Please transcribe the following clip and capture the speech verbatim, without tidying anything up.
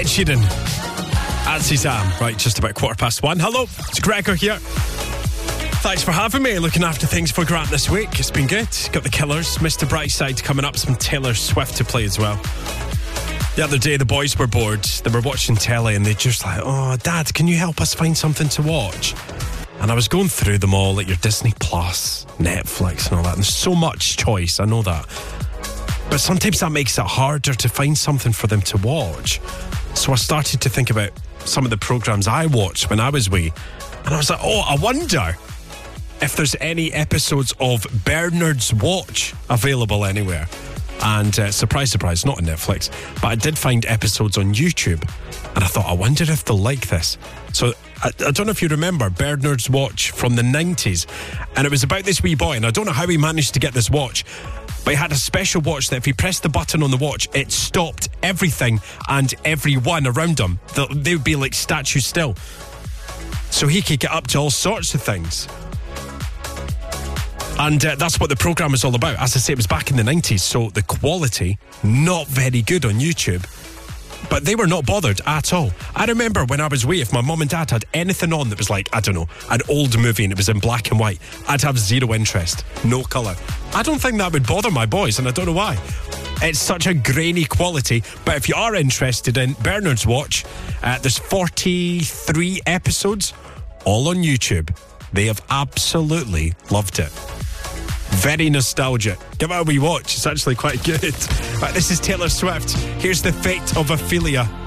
Ed Sheeran. As he's um, right, just about quarter past one. Hello, it's Gregor here. Thanks for having me, looking after things for Grant this week. It's been good. Got the Killers, Mister Brightside coming up, some Taylor Swift to play as well. The other day, the boys were bored. They were watching telly and they just like, oh, Dad, can you help us find something to watch? And I was going through them all, like your Disney Plus, Netflix and all that. And there's so much choice, I know that. But sometimes that makes it harder to find something for them to watch. So I started to think about some of the programmes I watched when I was wee. And I was like, oh, I wonder if there's any episodes of Bernard's Watch available anywhere. And uh, surprise, surprise, not on Netflix, but I did find episodes on YouTube. And I thought, I wonder if they'll like this. So I, I don't know if you remember Bernard's Watch from the nineties. And it was about this wee boy. And I don't know how he managed to get this watch, but he had a special watch that if he pressed the button on the watch, it stopped everything and everyone around him. They would be like statues still. So he could get up to all sorts of things. And uh, that's what the programme was all about. As I say, it was back in the nineties, so the quality, not very good on YouTube. But they were not bothered at all. I remember when I was wee, if my mum and dad had anything on that was like, I don't know, an old movie and it was in black and white, I'd have zero interest, no colour. I don't think that would bother my boys, and I don't know why. It's such a grainy quality. But if you are interested in Bernard's Watch, uh, there's forty-three episodes, all on YouTube. They have absolutely loved it. Very nostalgic. Give it a wee watch. It's actually quite good. Right, this is Taylor Swift. Here's The Fate of Ophelia.